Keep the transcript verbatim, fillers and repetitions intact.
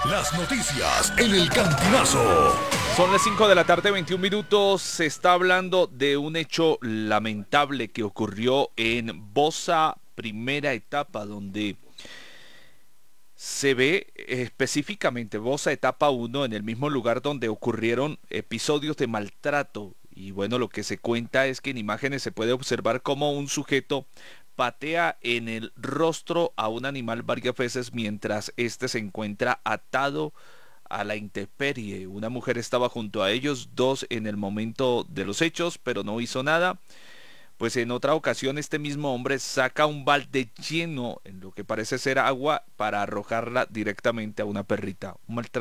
Las noticias en el Cantinazo. Son las cinco de la tarde, veintiún minutos. Se está hablando de un hecho lamentable que ocurrió en Bosa, primera etapa, donde se ve específicamente Bosa etapa uno, en el mismo lugar donde ocurrieron episodios de maltrato. Y bueno, lo que se cuenta es que en imágenes se puede observar cómo un sujeto patea en el rostro a un animal varias veces mientras este se encuentra atado a la intemperie. Una mujer estaba junto a ellos, dos en el momento de los hechos, pero no hizo nada. Pues en otra ocasión este mismo hombre saca un balde lleno en lo que parece ser agua para arrojarla directamente a una perrita. Un maltrato